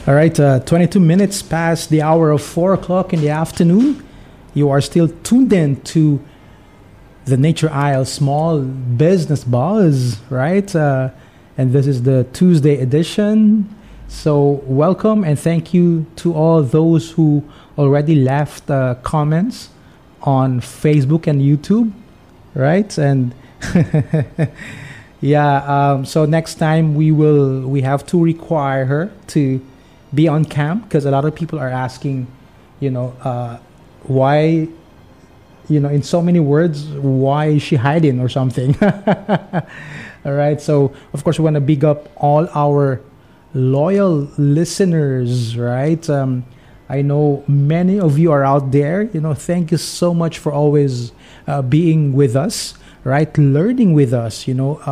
All right, 22 minutes past the hour of 4 o'clock in the afternoon. You are still tuned in to the Nature Isle Small Business Buzz, right? And this is the Tuesday edition. So welcome and thank you to all those who already left comments on Facebook and YouTube, right? And yeah, so next time we have to require her to be on cam because a lot of people are asking, why, in so many words, why is she hiding or something? All right. So, of course, we want to big up all our loyal listeners, right? I know many of you are out there. Thank you so much for always being with us, right? Learning with us,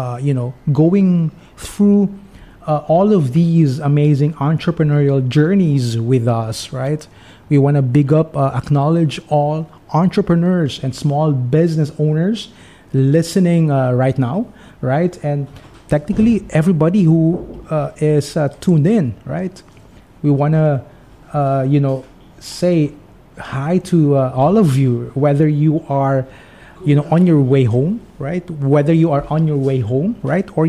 going through all of these amazing entrepreneurial journeys with us, right? We want to big up, acknowledge all entrepreneurs and small business owners listening right now, right? And technically everybody who is tuned in, right? We want to, say hi to all of you, whether you are, on your way home, right? Whether you are on your way home, right? Or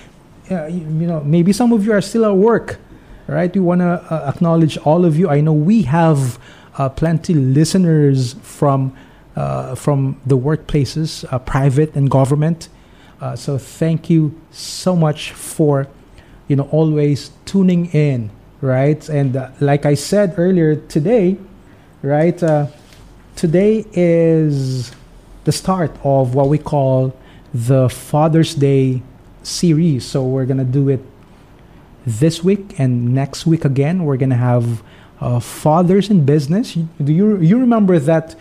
maybe some of you are still at work, right? We want to acknowledge all of you. I know we have plenty listeners from the workplaces, private and government. So thank you so much for, always tuning in, right? And like I said earlier today, right? Today is the start of what we call the Father's Day series. So we're gonna do it this week and next week again. We're gonna have fathers in business. Do you remember that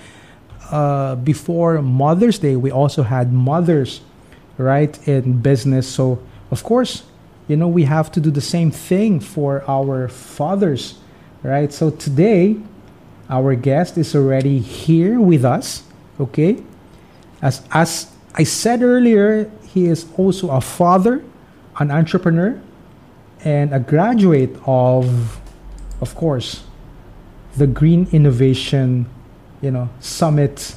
before Mother's Day we also had mothers, right, in business? So of course, we have to do the same thing for our fathers, right? So today our guest is already here with us. Okay, as I said earlier, he is also a father, an entrepreneur, and a graduate of course, the Green Innovation, Summit.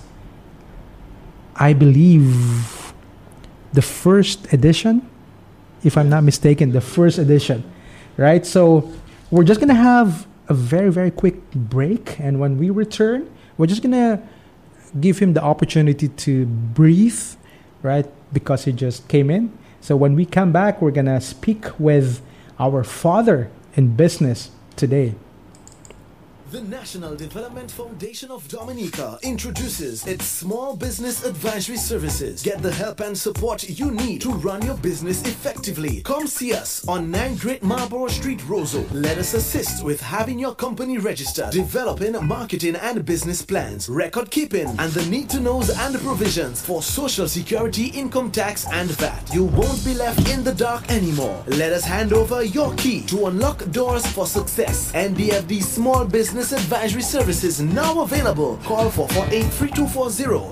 I believe the first edition, if I'm not mistaken, the first edition, right? So we're just gonna have a very, very quick break, and when we return, we're just gonna give him the opportunity to breathe, right? Because he just came in. So when we come back, we're gonna speak with our father in business today. The National Development Foundation of Dominica introduces its Small Business Advisory Services. Get the help and support you need to run your business effectively. Come see us on 9 Great Marlborough Street, Roseau. Let us assist with having your company registered, developing marketing and business plans, record keeping, and the need-to-knows and provisions for Social Security, income tax, and VAT. You won't be left in the dark anymore. Let us hand over your key to unlock doors for success. NDFD Small Business Advisory Services now available. Call 448-3240,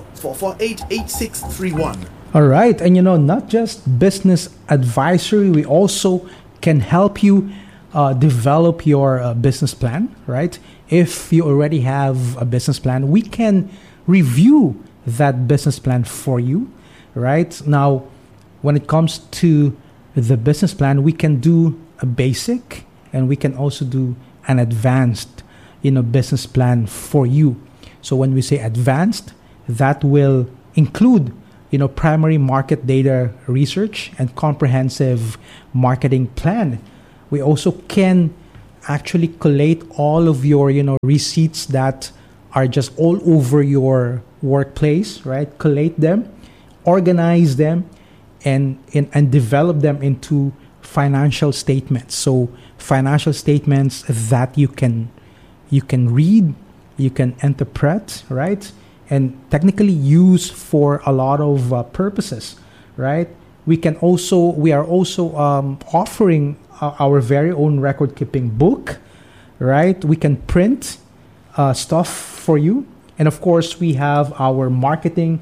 448-8631. All right. And not just business advisory, we also can help you develop your business plan, right? If you already have a business plan, we can review that business plan for you, right? Now, when it comes to the business plan, we can do a basic and we can also do an advanced business plan for you. So when we say advanced, that will include, primary market data research and comprehensive marketing plan. We also can actually collate all of your, receipts that are just all over your workplace, right? Collate them, organize them, and develop them into financial statements. So financial statements that you can read, you can interpret, right? And technically use for a lot of purposes, right? We are also offering our very own record keeping book, right? We can print stuff for you. And of course, we have our marketing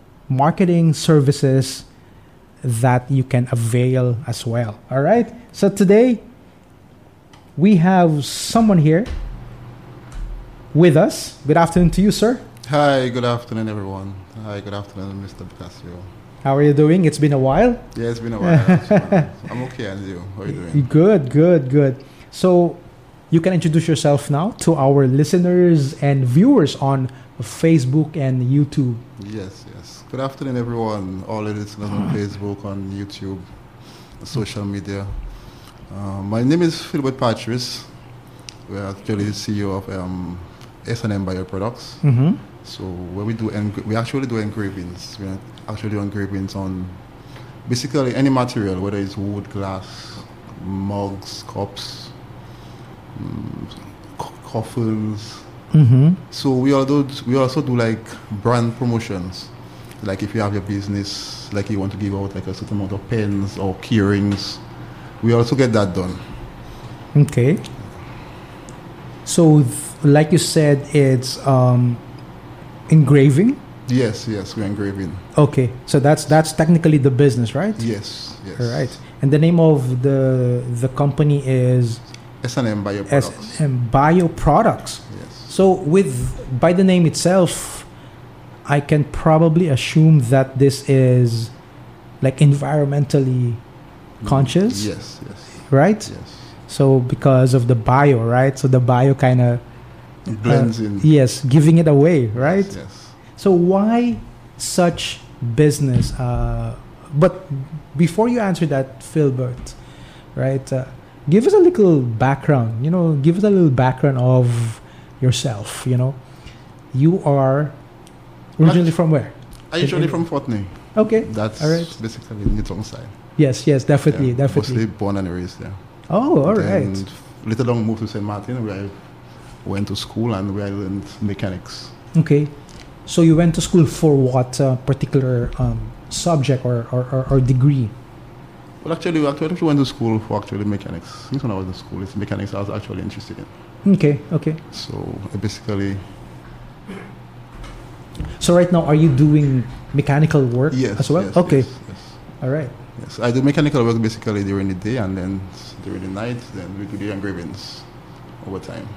services that you can avail as well. All right. So today, we have someone here with us. Good afternoon to you, sir. Hi, good afternoon, everyone. Hi, good afternoon, Mr. Picasso. How are you doing? It's been a while. Yeah, it's been a while. I'm okay, and you? How are you doing? Good. So, you can introduce yourself now to our listeners and viewers on Facebook and YouTube. Yes. Good afternoon, everyone. All the listeners on Facebook, on YouTube, social media. My name is Philbert Patrice. We're actually the CEO of S&M Bioproducts. Mm-hmm. So where we actually do engravings. We actually do engravings on basically any material, whether it's wood, glass, mugs, cups, coffins. Mm-hmm. So we also do like brand promotions. Like if you have your business, like you want to give out like a certain amount of pens or key rings, we also get that done. Okay. So, like you said, it's engraving. Yes, we're engraving. Okay, so that's technically the business, right? Yes. All right. And the name of the company is S&M Bioproducts. S&M Bioproducts. Yes. So by the name itself, I can probably assume that this is like environmentally conscious. Yes. Right? Yes. So because of the bio, right? So the bio kind of It blends in. Yes, giving it away, right? Yes. So why such business? But before you answer that, Philbert, right? Give us a little background. Give us a little background of yourself. You are originally from where? I'm usually from Fortney. Okay. That's all right. basically Nitong side. Yes, definitely. Mostly born and raised there. Oh, all then right. Later on moved to St. Martin, where I went to school and where I learned mechanics. Okay. So you went to school for what particular subject or degree? Well, actually, we went to school for mechanics. Since when I was in school, it's mechanics I was actually interested in. Okay. So I basically... So right now, are you doing mechanical work as well? Yes, okay. Yes. All right. Yes, I do mechanical work basically during the day, and then during the night, then we do the engravings over time.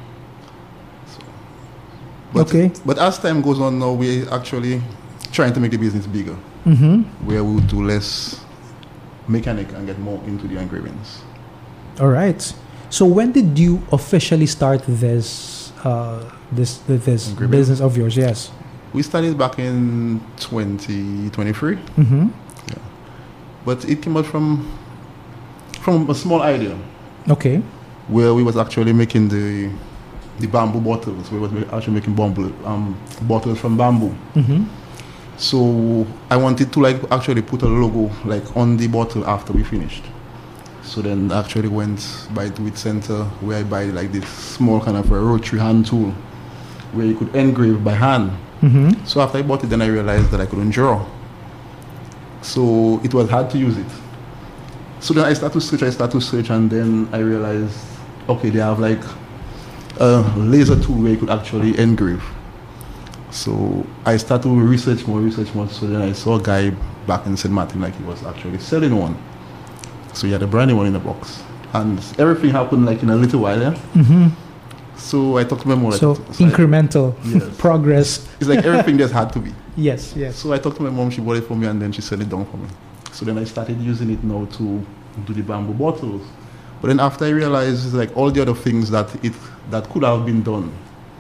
But as time goes on now, we're actually trying to make the business bigger, where we'll do less mechanic and get more into the engravings. All right. So when did you officially start this business of yours? Yes. We started back in 2023. Mm-hmm. Yeah. But it came out from a small idea. Okay. Where we was actually making the bamboo bottles. We was actually making bottles from bamboo. Mm-hmm. So I wanted to actually put a logo on the bottle after we finished. So then I actually went by Do It Center, where I buy this small kind of a rotary hand tool where you could engrave by hand. Mm-hmm. So after I bought it, then I realized that I couldn't draw. So it was hard to use it. So then I started to search, and then I realized, okay, they have a laser tool where you could actually engrave. So I started to research more. So then I saw a guy back in St. Martin, he was actually selling one. So he had a brand new one in the box. And everything happened in a little while, yeah? Mm-hmm. So I talked to my mom. So incremental progress. It's everything just had to be. Yes. So I talked to my mom, she bought it for me, and then she sent it down for me. So then I started using it now to do the bamboo bottles. But then after I realized all the other things that could have been done.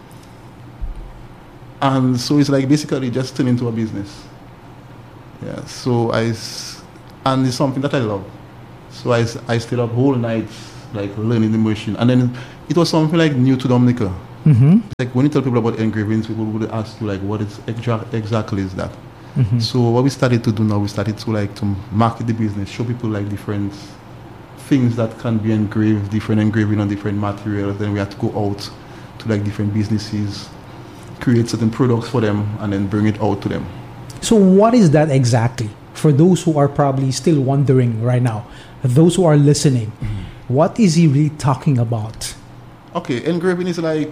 And so it's basically just turned into a business. Yeah. So and it's something that I love. So I stayed up whole nights learning the machine. And then it was something new to Dominica. Mm-hmm. When you tell people about engravings, people would ask you what is exactly is that. Mm-hmm. So what we started to do now, we started to market the business, show people different things that can be engraved, different engraving on different materials. Then we had to go out to different businesses, create certain products for them, and then bring it out to them. So what is that exactly? For those who are probably still wondering right now, those who are listening, what is he really talking about? Okay, engraving is where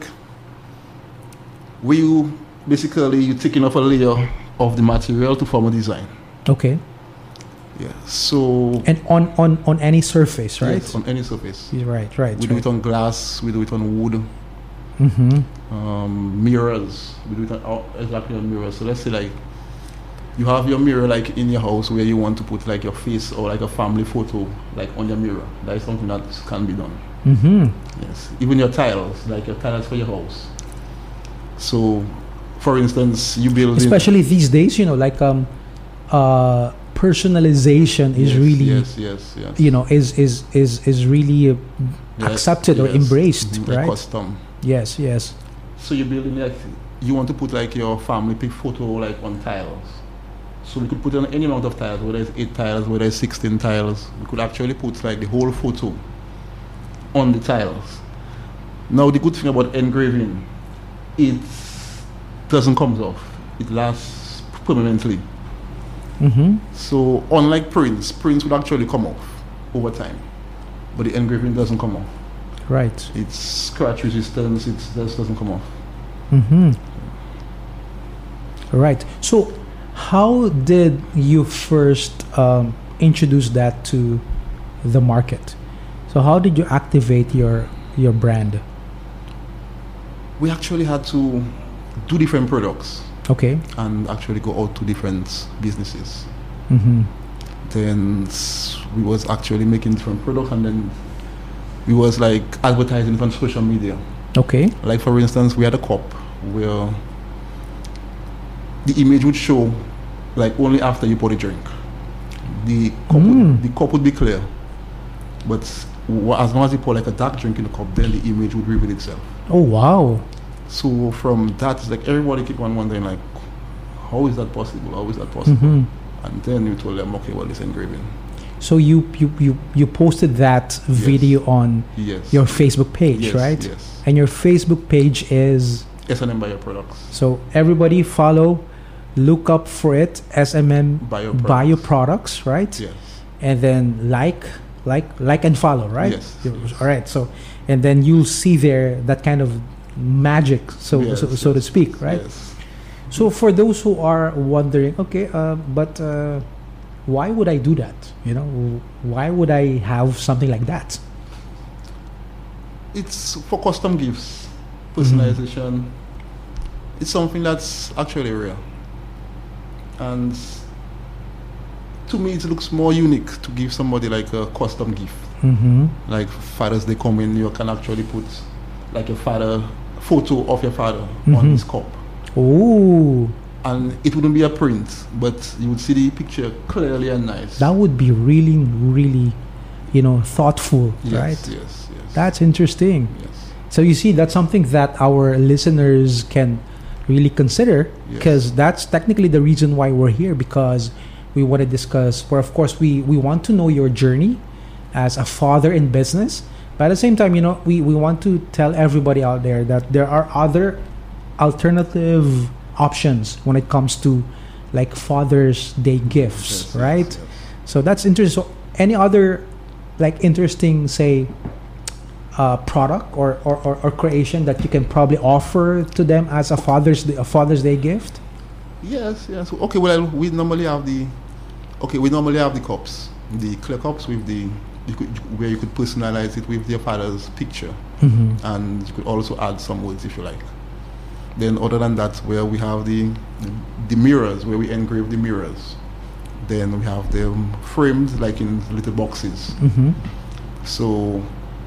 you basically you're taking off a layer of the material to form a design. Okay. Yeah. So And on any surface, right? yes, on any surface. Right. We do it on glass. We do it on wood. Mirrors. We do it on exactly on mirrors. So let's say like you have your mirror like in your house where you want to put like your face or like a family photo like on your mirror. That is something that can be done. Yes. Even your tiles, like your tiles for your house. So, for instance, you build Especially these days, like personalization is really yes. is really accepted or embraced, like right? custom. Yes. So you're building like you want to put like your family pic photo like on tiles. So we could put on any amount of tiles, whether it's 8 tiles, whether it's 16 tiles. We could actually put like the whole photo on the tiles. Now the good thing about engraving, it doesn't come off. It lasts permanently. So unlike prints would actually come off over time, but the engraving doesn't come off. Right. It's scratch resistance. It just doesn't come off. Right. So how did you first introduce that to the market? So how did you activate your brand? We actually had to do different products. Okay. And actually go out to different businesses. Mm-hmm. Then we was actually making different products, and then we was like advertising it on social media. Okay. Like for instance, we had a cup where the image would show like only after you pour a drink. The cup would be clear, but as long as you pour like a dark drink in the cup, then the image would reveal itself. Oh wow! So from that, it's like everybody keep on wondering like, how is that possible? How is that possible? And then you told them, okay, well, it's engraving. So you posted that video on your Facebook page, right? Yes. And your Facebook page is SMM Bioproducts. So everybody follow, look up for it, SMM Bioproducts, right? Yes. And then like and follow, right? Yes. All right. So and then you'll see there that kind of magic, so to speak, right? Yes. So for those who are wondering, okay, but why would I do that? Why would I have something like that? It's for custom gifts, personalization. It's something that's actually rare. And to me, it looks more unique to give somebody like a custom gift. Like Father's Day coming, you can actually put like a photo of your father on this cup. Oh. And it wouldn't be a print, but you would see the picture clearly and nice. That would be really, really, thoughtful, right? Yes. That's interesting. Yes. So you see, that's something that our listeners can really consider, because that's technically the reason why we're here, because we want to discuss, where of course we want to know your journey as a father in business, but at the same time, we want to tell everybody out there that there are other alternative options when it comes to like Father's Day gifts, right? Yes. So that's interesting. So any other like interesting, say, product or creation that you can probably offer to them as a Father's Day gift? Yes. Okay, well, we normally have the cups, the clear cups with where you could personalize it with your father's picture, and you could also add some words if you like. Then other than that, where we have the mirrors, where we engrave the mirrors. Then we have them framed like in little boxes. So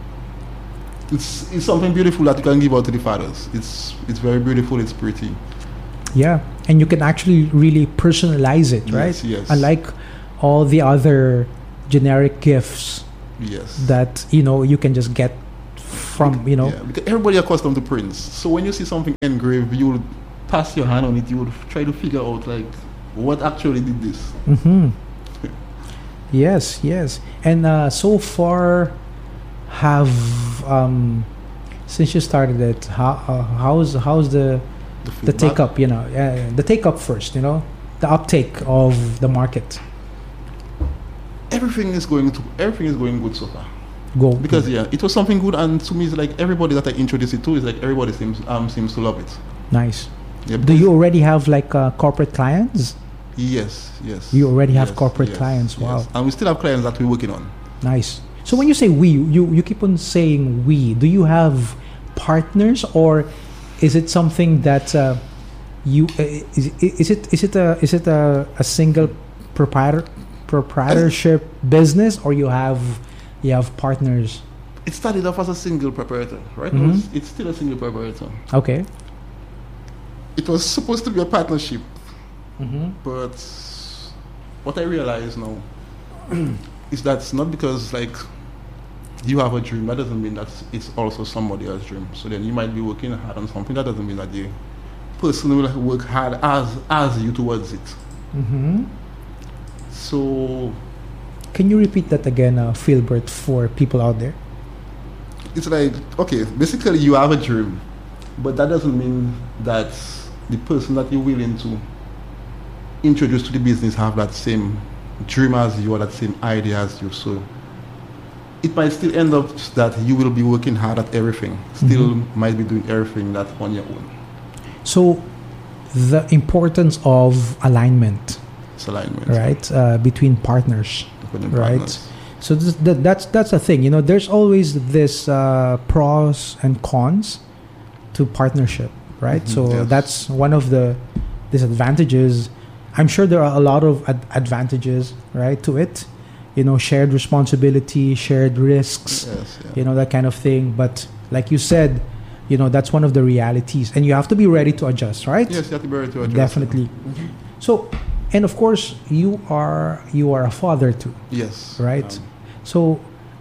it's something beautiful that you can give out to the fathers. It's very beautiful, it's pretty. Yeah, and you can actually really personalize it, right? Yes. Unlike all the other generic gifts that you can just get from because everybody are accustomed to prints. So when you see something engraved, you will pass your hand on it. You will try to figure out like what actually did this. Yes. And so far, since you started it, how's the take up? The take up first. The uptake of the market. Everything is going good so far. Because it was something good, and to me, it's like everybody that I introduced it to is like everybody seems to love it. Nice. Yeah, do you already have like corporate clients? Yes, yes. You already have Yes, corporate yes, clients. Wow. yes. And we still have clients that we're working on. Nice. So when you say we, you keep on saying we. Do you have partners, or is it something that you is it a single proprietorship business, or you have partners? It started off as a single proprietor, right? Mhm. It's still a single proprietor. Okay. It was supposed to be a partnership, Mm-hmm. but what I realize now is that it's not because like you have a dream, that doesn't mean that it's also somebody else's dream. So then you might be working hard on something, that doesn't mean that the person will work hard as you towards it. Mm-hmm. So Can you repeat that again, Philbert, for people out there? it's like, okay, basically you have a dream, but that doesn't mean that the person that you're willing to introduce to the business have that same dream as you or that same idea as you. So it might still end up that you will be working hard at everything, still might be doing everything that on your own. So the importance of alignment, It's alignment. right, between partners, Between right? partners. So that's the thing. There's always this pros and cons to partnership, right? So Yes. that's one of the disadvantages. I'm sure there are a lot of advantages, right, to it. Shared responsibility, shared risks, Yes, yeah. that kind of thing. But like you said, that's one of the realities, and you have to be ready to adjust, right? Yes, you have to be ready to address Definitely. So, and of course, you are a father too, it. Yes. right? So,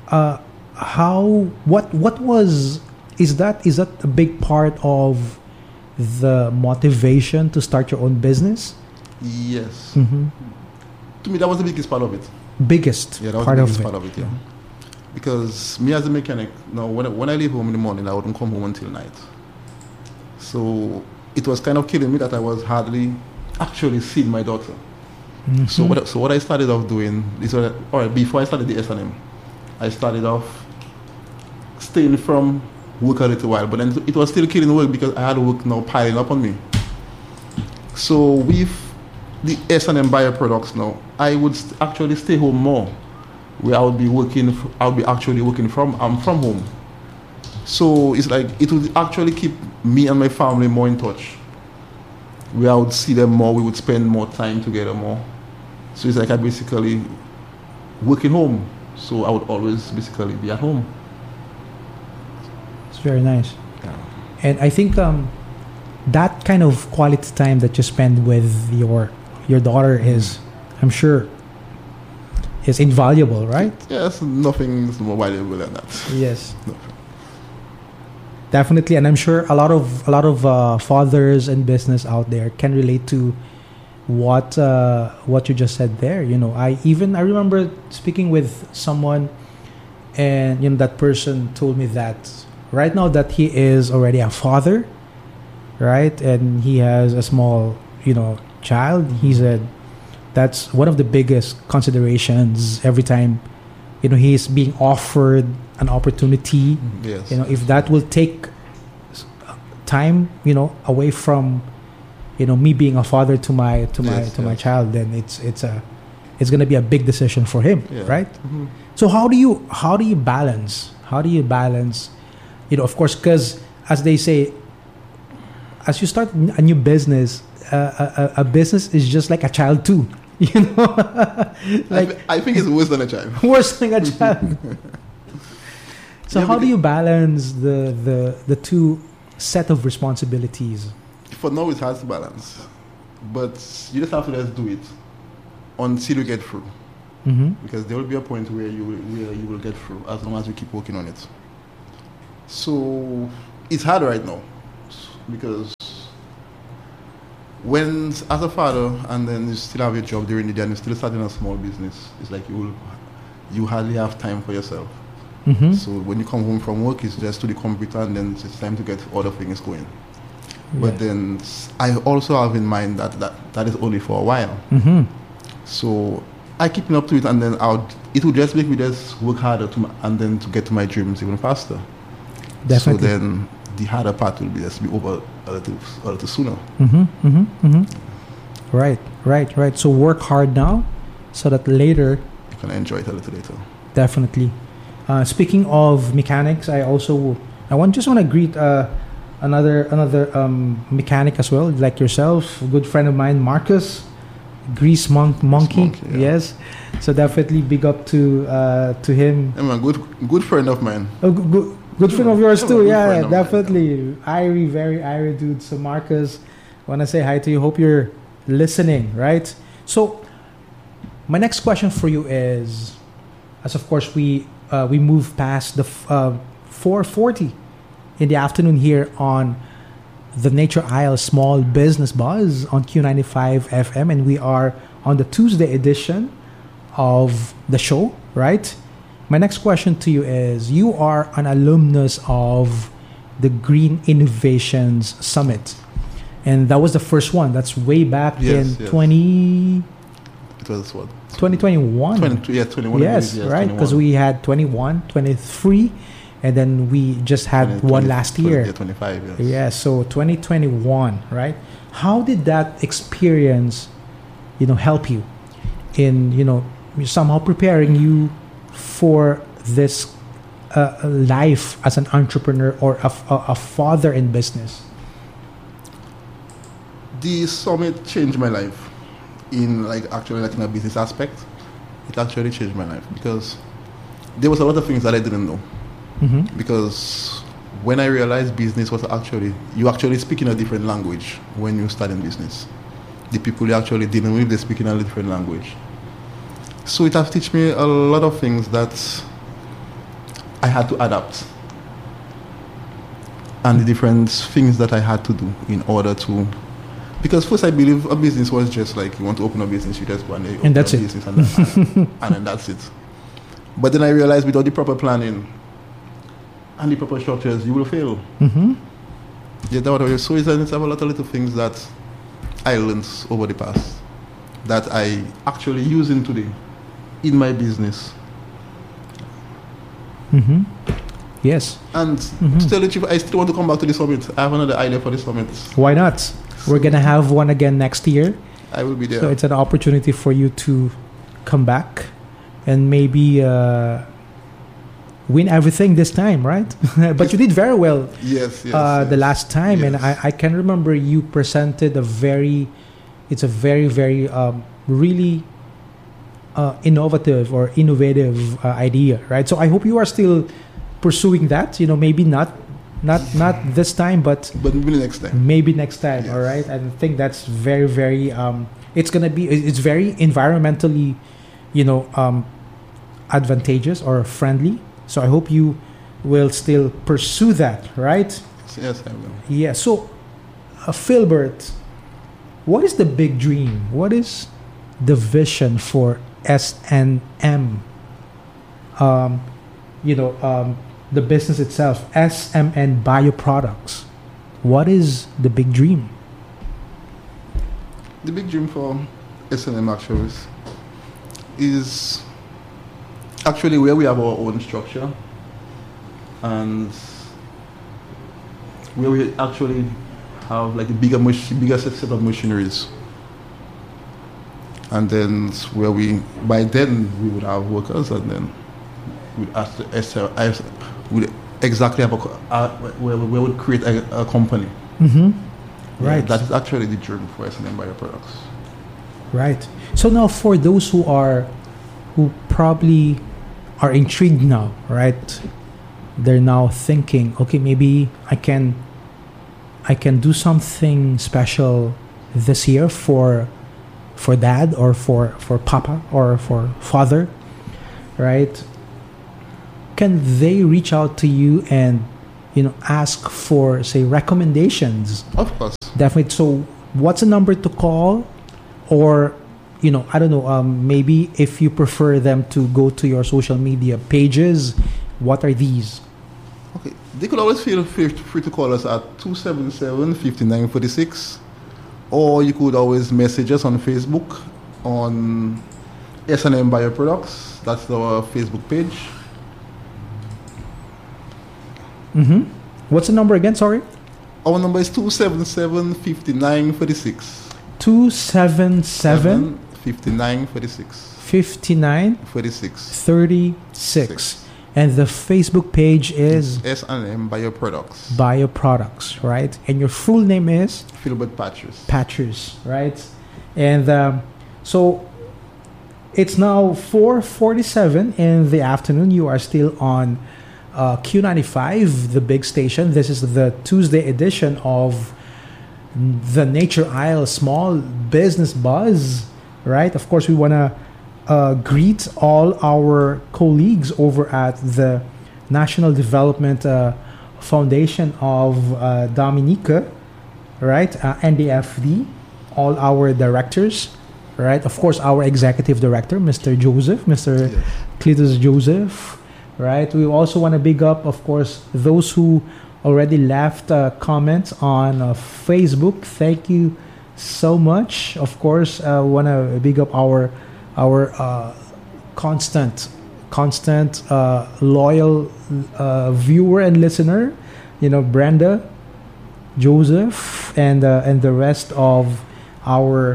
is that a big part of the motivation to start your own business? Yes. Mm-hmm. To me, that was the biggest part of it. Biggest Yeah, that was part the of biggest it. part of it, yeah. Because me as a mechanic, when I leave home in the morning, I wouldn't come home until night. So it was kind of killing me that I was hardly actually seeing my daughter. Mhm. So what I started off doing is, before I started the S&M, I started off staying from work a little while, but then it was still killing work because I had work now piling up on me. So with the S&M bioproducts now, I would actually stay home more, where I would be actually working from home. So it's like it would actually keep me and my family more in touch. Where I would see them more, we would spend more time together more. So it's like I basically working home. So I would always basically be at home. It's very nice. Yeah. And I think that kind of quality time that you spend with your daughter is, I'm sure, is invaluable, right? Yes, nothing is more valuable than that. Yes, No. definitely. And I'm sure a lot of fathers and business out there can relate to what you just said there. I remember speaking with someone, and that person told me that right now that he is already a father, right, and he has a small child. He said that's one of the biggest considerations every time he's being offered an opportunity. Yes. If that will take time away from me being a father to my Yes. child, then it's going to be a big decision for him, Yeah. right? Mhm. So how do you balance of course, because as they say, as you start a new business, a business is just like a child too. Like I think it's worse than a child. worse than a child. So Yeah, how do because- you balance the two set of responsibilities? For now, it's hard to balance, but you just have to just do it until you get through. Mm-hmm. Because there will be a point where you will get through as long as you keep working on it. So it's hard right now because when as a father and then you still have your job during the day and you're still starting a small business, it's like you hardly have time for yourself. Mm-hmm. So when you come home from work, it's just to the computer and then it's time to get other things going. But then I also have in mind that is only for a while. Mm-hmm. So I keep up to it, and then it will just make me just work harder and then to get to my dreams even faster. Definitely. So then the harder part will be just be over a little sooner. Mm-hmm. Mm-hmm. Mm-hmm. Right. So work hard now so that later, You can enjoy it a little later. definitely. Speaking of mechanics, I just want to greet another mechanic as well, like yourself, a good friend of mine, Marcus, Grease Monkey. Yeah. Yes. So definitely big up to him. I'm a good friend of mine. Oh, good friend of yours I'm a too. good Yeah, friend of mine. definitely. Irie, very Irie dude. So Marcus, want to say hi to you. Hope you're listening, right? So my next question for you is, as of course we move past the 4:40 in the afternoon here on the Nature Isle Small Business Buzz on Q95 FM, and we are on the Tuesday edition of the show, right? My next question to you is, you are an alumnus of the Green Innovations Summit, and that was the first one. That's way back in Yes. 2021. It was what? 21. Yes, right, because we had 21, 23, and then we just had one last year. 25, yes. Yeah, so 2021, right? How did that experience, help you in, somehow preparing you for this life as an entrepreneur or a father in business? The summit changed my life in in a business aspect. It actually changed my life because there was a lot of things that I didn't know. Mm-hmm. Because when I realized business was you actually speak in a different language when you start in business. The people you're actually dealing with, they speak in a different language. So it has taught me a lot of things that I had to adapt. And the different things that I had to do in order to... Because first I believe a business was just like, you want to open a business, you just go and open that's a it. business and then that's it. But then I realized without the proper planning and the proper structures, you will fail. Mm-hmm. Yeah, that was so it's a lot of little things that I learned over the past that I actually using today in my business. Mm-hmm. Yes. And to tell the truth, I still want to come back to the summit. I have another idea for the summit. Why not? We're going to have one again next year. I will be there. So it's an opportunity for you to come back and maybe win everything this time, right? But you did very well yes. the last time. And Yes. I can remember you presented a very, very really innovative idea, right? So I hope you are still pursuing that, maybe not this time, but maybe next time. maybe next time. Yes. All right. I think that's very it's very environmentally advantageous or friendly, so I hope you will still pursue that, right? Yes, I will. Yeah. So Philbert, what is the big dream? What is the vision for SNM? The business itself, SMN Bioproducts. What is the big dream? The big dream for SNM actually is actually where we have our own structure and where we actually have like a bigger set of machineries. And then where by then we would have workers, and then would exactly have where we would create a company. Mm-hmm. Yeah, Right. that is actually the dream for SNM Bioproducts. Right. So now for those who probably are intrigued now, right? They're now thinking, okay, maybe I can do something special this year for dad or for papa or for father, right? Can they reach out to you and ask for, say, recommendations? Of course. Definitely. So what's a number to call? Or I don't know, maybe if you prefer them to go to your social media pages, what are these? Okay, they could always feel free to call us at 277-5946, or you could always message us on Facebook on SNM Bioproducts. That's our Facebook page. Mm-hmm. What's the number again? Sorry. Our number is 277-5946. 277 59 46 59 46. 36. And the Facebook page is S&M Bioproducts. Bioproducts, right? And your full name is? Philbert Patches. Patches, right? And so it's now 4:47 in the afternoon. You are still on Q95, the big station. This is the Tuesday edition of the Nature Isle Small Business Buzz, right? Of course, we want to greet all our colleagues over at the National Development Foundation of Dominica, right? NDFD, all our directors, right? Of course, our executive director, Mr. Joseph, Mr. Yes. Cletus Joseph, right? We also want to big up, of course, those who already left comments on Facebook. Thank you so much. Of course, want to big up our constant loyal viewer and listener, Brenda, Joseph, and the rest of our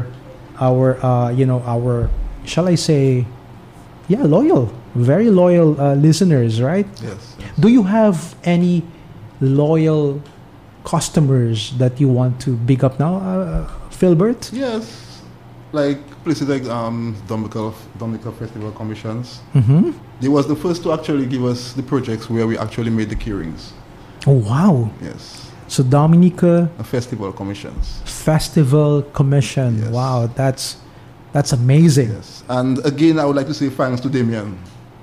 shall I say, loyal, very loyal listeners, right? Yes. Do you have any loyal customers that you want to big up now, Philbert? Yes. Like places like Dominica Festival Commissions. Mm-hmm. They was the first to actually give us the projects where we actually made the keyrings. Oh, wow. Yes. So Dominica Festival Commissions. Festival Commission. Yes. Wow, that's amazing. Yes. And again, I would like to say thanks to Damien.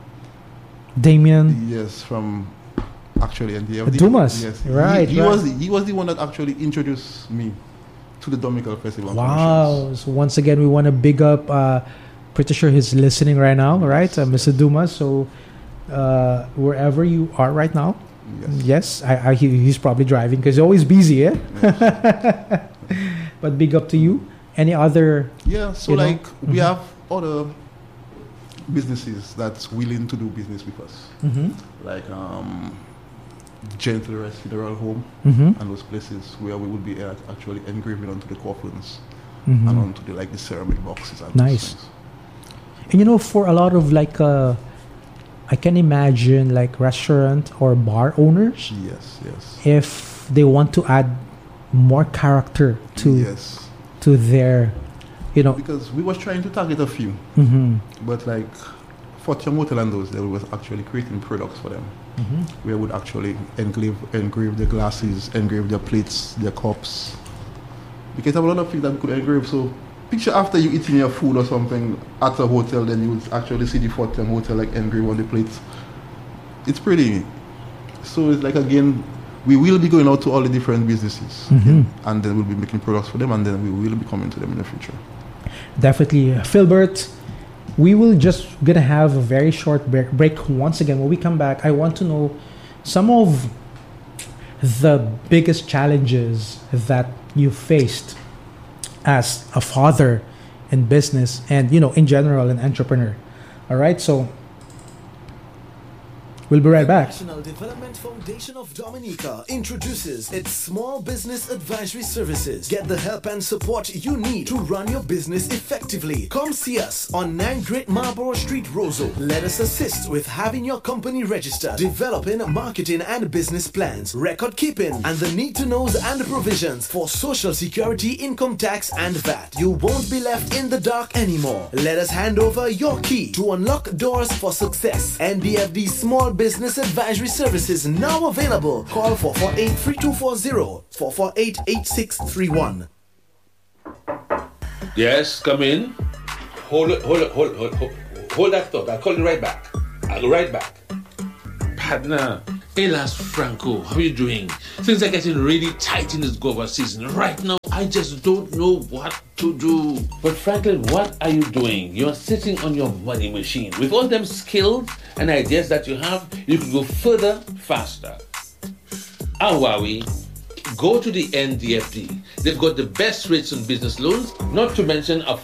Damien Yes, from actually NDFD. Dumas. Yes. Right. He right. was the one that actually introduced me to the Dominica Festival Wow. Commissions. So once again, we want to big up. Pretty sure he's listening right now, right, Mr. Dumas. So wherever you are right now, yes, he's probably driving because he's always busy, eh? Yes. But big up to you. Any other? Yeah. So You know? like we have other businesses that's willing to do business with us, Mm-hmm. like Gentle Rest Funeral Home Mm-hmm. and those places where we would be actually engraving onto the coffins Mm-hmm. and onto the ceramic boxes and Nice. those things. And for a lot of I can imagine like restaurant or bar owners, Yes. Yes. if they want to add more character to Yes. to their, Because we was trying to target a few, mm-hmm. but like Fortune Hotel and those, they was actually creating products for them. Mm-hmm. We would actually engrave their glasses, engrave their plates, their cups. Because there are a lot of things that we could engrave. So picture after you eating your food or something at a hotel, then you would actually see the Fortune Hotel like engraved on the plates. It's pretty. So it's like, again, we will be going out to all the different businesses, Mm-hmm. and then we'll be making products for them, and then we will be coming to them in the future. Definitely. Philbert, we will just gonna have a very short break once again. When we come back, I want to know some of the biggest challenges that you faced as a father in business and, in general, an entrepreneur. All right, so we'll be right back. National Development Foundation of Dominica introduces its Small Business Advisory Services. Get the help and support you need to run your business effectively. Come see us on 9 Great Marlborough Street, Roseau. Let us assist with having your company registered, developing marketing and business plans, record keeping, and the need-to-knows and provisions for Social Security, income tax, and VAT. You won't be left in the dark anymore. Let us hand over your key to unlock doors for success. NDFD Small Business Advisory Services now available. Call 448-3240, 448-8631. Yes, come in. Hold that thought. I'll call you right back. I'll go right back. Partner, Elas Franco, how are you doing? Things are getting really tight in this guava season. Right now, I just don't know what to do. But Franklin, what are you doing? You're sitting on your money machine. With all them skills and ideas that you have, you could go further, faster. Awawi, go to the NDFD. They've got the best rates on business loans, not to mention a